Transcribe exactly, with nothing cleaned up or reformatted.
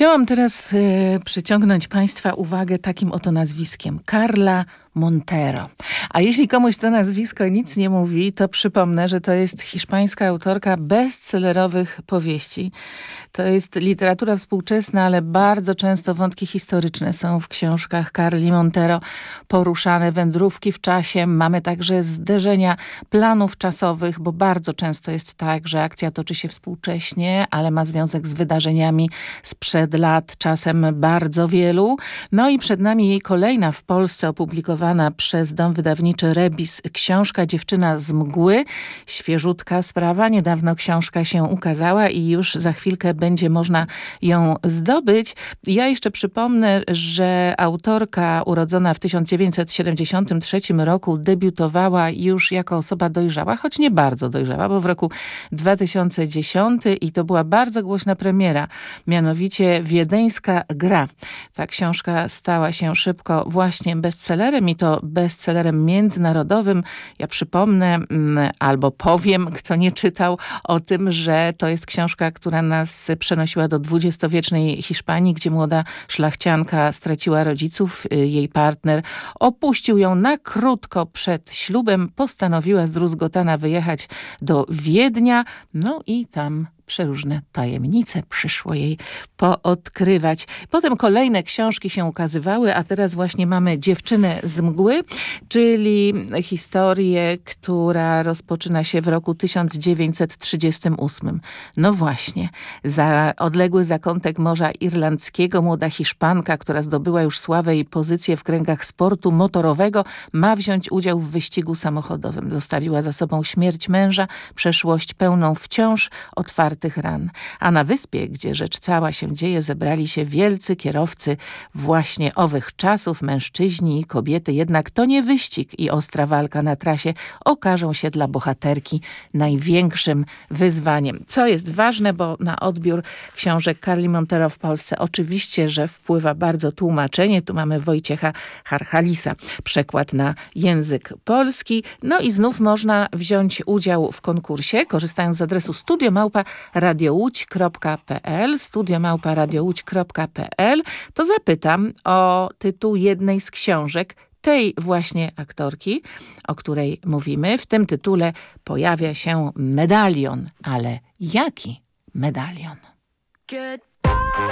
Chciałam teraz y, przyciągnąć Państwa uwagę takim oto nazwiskiem. Carla Montero. A jeśli komuś to nazwisko nic nie mówi, to przypomnę, że to jest hiszpańska autorka bestsellerowych powieści. To jest literatura współczesna, ale bardzo często wątki historyczne są w książkach Carli Montero poruszane, wędrówki w czasie. Mamy także zderzenia planów czasowych, bo bardzo często jest tak, że akcja toczy się współcześnie, ale ma związek z wydarzeniami sprzed lat, czasem bardzo wielu. No i przed nami jej kolejna w Polsce opublikowana przez dom wydawniczy Rebis książka Dziewczyna z mgły. Świeżutka sprawa. Niedawno książka się ukazała i już za chwilkę będzie można ją zdobyć. Ja jeszcze przypomnę, że autorka urodzona w tysiąc dziewięćset siedemdziesiątym trzecim roku debiutowała już jako osoba dojrzała, choć nie bardzo dojrzała, bo w roku dwa tysiące dziesiątym i to była bardzo głośna premiera, mianowicie Wiedeńska gra. Ta książka stała się szybko właśnie bestsellerem i to bestsellerem międzynarodowym. Ja przypomnę albo powiem, kto nie czytał, o tym, że to jest książka, która nas przenosiła do dwudziestowiecznej Hiszpanii, gdzie młoda szlachcianka straciła rodziców. Jej partner opuścił ją na krótko przed ślubem. Postanowiła zdruzgotana wyjechać do Wiednia. No i tam przeróżne tajemnice przyszło jej poodkrywać. Potem kolejne książki się ukazywały, a teraz właśnie mamy Dziewczynę z mgły, czyli historię, która rozpoczyna się w roku tysiąc dziewięćset trzydziestym ósmym. No właśnie, za odległy zakątek Morza Irlandzkiego młoda Hiszpanka, która zdobyła już sławę i pozycję w kręgach sportu motorowego, ma wziąć udział w wyścigu samochodowym. Zostawiła za sobą śmierć męża, przeszłość pełną wciąż otwartych ran. A na wyspie, gdzie rzecz cała się dzieje, zebrali się wielcy kierowcy właśnie owych czasów, mężczyźni i kobiety. Jednak to nie wyścig i ostra walka na trasie okażą się dla bohaterki największym wyzwaniem. Co jest ważne, bo na odbiór książek Carli Montero w Polsce oczywiście, że wpływa bardzo tłumaczenie. Tu mamy Wojciecha Harchalisa, przekład na język polski. No i znów można wziąć udział w konkursie, korzystając z adresu studio małpa radiołódź kropka pe el, studio małpa radiołódź kropka pe el, to zapytam o tytuł jednej z książek tej właśnie aktorki, o której mówimy. W tym tytule pojawia się medalion, ale jaki medalion? Good